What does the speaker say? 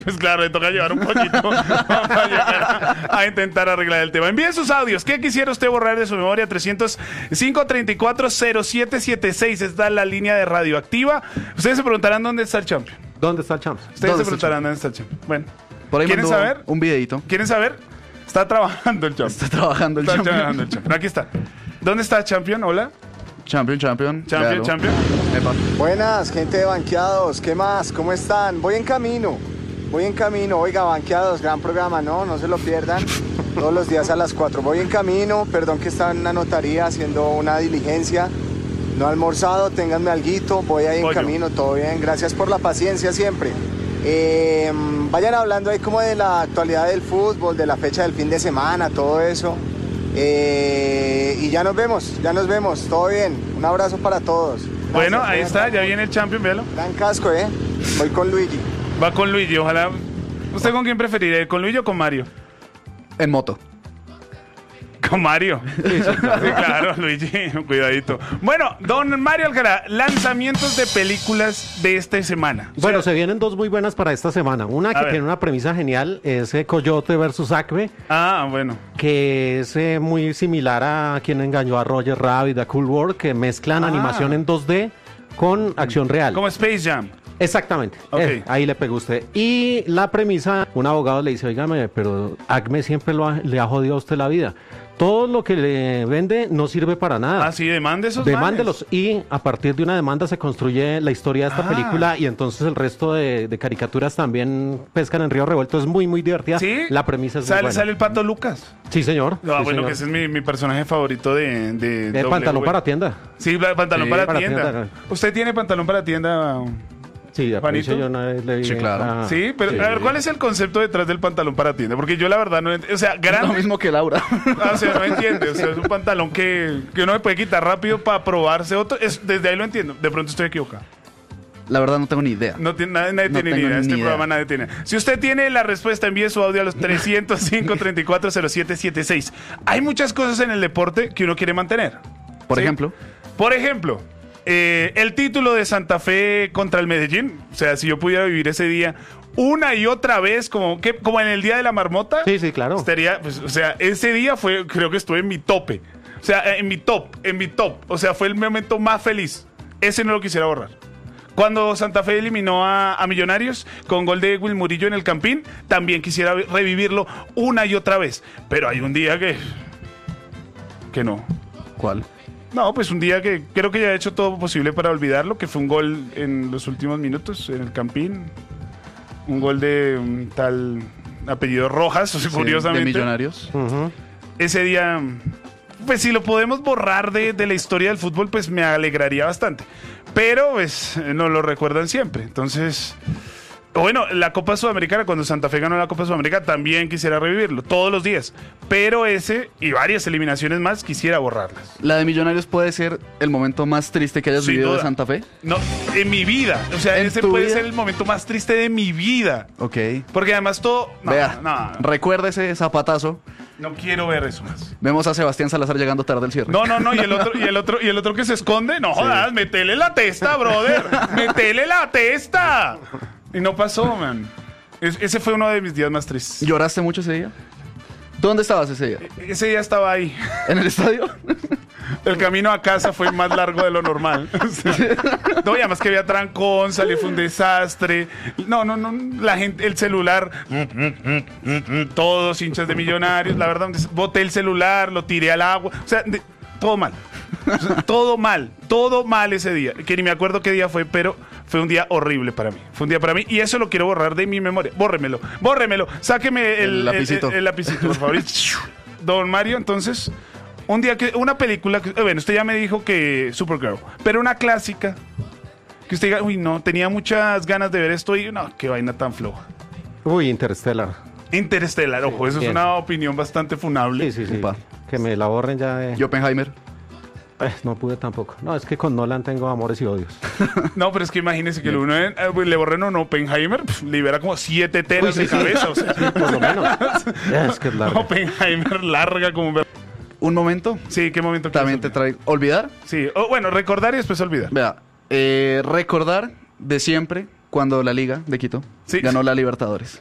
Pues claro, le toca llevar un poquito para llegar a intentar arreglar el tema. Envíen sus audios. ¿Qué quisiera usted borrar de su memoria? 305-34-0776. Está la línea de Radioactiva. Ustedes se preguntarán dónde está el Champion. ¿Dónde está el Champs? Ustedes se preguntarán dónde está el Champion. Bueno, Por ahí ¿quieren mandó saber? un videito. ¿Quieren saber? Está trabajando el Champion. Está trabajando el Está Champion. trabajando el Champion. Aquí está. ¿Dónde está Champion? Hola. Champion. Véalo. Champion. Epa. Buenas, gente de Banqueados, ¿qué más? ¿Cómo están? Voy en camino. Oiga, Banqueados, gran programa, no se lo pierdan. Todos los días a las 4. Voy en camino, perdón que estaba en una notaría haciendo una diligencia. No he almorzado, ténganme alguito, voy ahí en Pollo. camino, todo bien. Gracias por la paciencia siempre. Vayan hablando ahí como de la actualidad del fútbol, de la fecha del fin de semana, todo eso. Y ya nos vemos, todo bien. Un abrazo para todos. Gracias, Bueno, ahí está. Ya viene el Champion, véalo. Gran casco, Voy con Luigi. Va con Luigi, ojalá. ¿Usted con quién preferiría? ¿Con Luigi o con Mario? En moto. Con Mario. Sí, claro, Luigi, cuidadito. Bueno, don Mario Alcalá, lanzamientos de películas de esta semana. Bueno, se vienen dos muy buenas para esta semana. Una que ver. tiene una premisa genial es Coyote versus Acme, Ah, bueno. que es muy similar a Quien engañó a Roger Rabbit, a Cool World, que mezclan animación en 2D con acción real. Como Space Jam. Exactamente, Ok. ahí le pegó usted. Y la premisa, un abogado le dice, oígame, pero Acme siempre le ha jodido a usted la vida. Todo lo que le vende no sirve para nada. Ah, sí, demande esos Demándelos. Y a partir de una demanda se construye la historia de esta película y entonces el resto de caricaturas también pescan en Río Revuelto. Es muy, muy divertida. ¿Sí? La premisa es muy buena. Sale el Pato Lucas. Sí, señor. Ah, Sí, bueno, señor. que ese es mi personaje favorito de El W. pantalón para tienda. Sí, pantalón Sí, para para tienda. tienda. ¿Usted tiene pantalón para tienda? Sí, a ¿Juanito? yo una vez le vi Sí, claro. a- Sí, pero a ver, ¿cuál es el concepto detrás del pantalón para tienda? Porque yo la verdad no entiendo. O sea, Lo grande. mismo que Laura. O sea, no entiende. O sea, es un pantalón que uno me puede quitar rápido para probarse otro. Desde ahí lo entiendo. De pronto estoy equivocado. La verdad no tengo ni idea. No tiene, nadie No tiene ni tengo idea. ni Este idea. programa nadie tiene. Si usted tiene la respuesta, envíe su audio a los 305-340776. Hay muchas cosas en el deporte que uno quiere mantener. Por ¿Sí? ejemplo, Por ejemplo, el título de Santa Fe contra el Medellín. O sea, si yo pudiera vivir ese día una y otra vez, como en el día de la marmota. Sí, sí, claro. Estaría, pues, o sea, ese día creo que estuve en mi tope. O sea, en mi top. O sea, fue el momento más feliz. Ese no lo quisiera borrar. Cuando Santa Fe eliminó a Millonarios con gol de Will Murillo en el Campín, también quisiera revivirlo una y otra vez. Pero hay un día que no. ¿cuál? No, pues un día que creo que ya he hecho todo posible para olvidarlo, que fue un gol en los últimos minutos en el Campín. Un gol de un tal apellido Rojas, o sea, Sí, curiosamente. de Millonarios. Ujú. Ese día, pues si lo podemos borrar de la historia del fútbol, pues me alegraría bastante. Pero pues no lo recuerdan siempre. Entonces, bueno, la Copa Sudamericana, cuando Santa Fe ganó la Copa Sudamericana, también quisiera revivirlo, todos los días. Pero ese y varias eliminaciones más quisiera borrarlas. La de Millonarios puede ser el momento más triste que hayas Sin vivido de duda. Santa Fe. No, en mi vida. O sea, ¿En ese tu puede vida? ser el momento más triste de mi vida. Ok. Porque además todo... No, Vea, no, recuerda ese zapatazo. no quiero ver eso más. Vemos a Sebastián Salazar llegando tarde al cierre. No, y el otro que se esconde, no jodas, metele la testa, brother. Metele la testa. Y no pasó, man. Ese fue uno de mis días más tristes. ¿Lloraste mucho ese día? ¿Tú dónde estabas ese día? Ese día estaba ahí. ¿En el estadio? El camino a casa fue más largo de lo normal. O sea, no, y además que había trancón, salí, fue un desastre. No, la gente, el celular, todos hinchas de Millonarios. La verdad, boté el celular, lo tiré al agua. O sea, todo mal. O sea, todo mal ese día. Que ni me acuerdo qué día fue, pero fue un día horrible para mí. Fue un día para mí y eso lo quiero borrar de mi memoria. Bórremelo. Sáqueme el lapicito. el lapicito, por favor. Don Mario, entonces... una película, bueno, usted ya me dijo que Supergirl, pero una clásica, que usted diga, uy, no, tenía muchas ganas de ver esto y no, qué vaina tan floja. Uy, Interstellar. Interstellar, ojo, eso es bien. una opinión bastante funable. Sí, sí, sí. Upa. Que me la borren ya. ¿Y Oppenheimer? No pude tampoco. No, es que con Nolan tengo amores y odios. No, pero es que imagínese que le borren un Oppenheimer, libera como 7 teras Uy, de sí, sí. cabeza, o sea, Por lo menos. Es que es largo. Oppenheimer larga como un... Un momento. Sí, ¿qué momento? También te quieres traigo. ¿Olvidar? olvidar? Sí, bueno, recordar y después olvidar. Vea, recordar de siempre cuando la Liga de Quito Sí. ganó la Libertadores.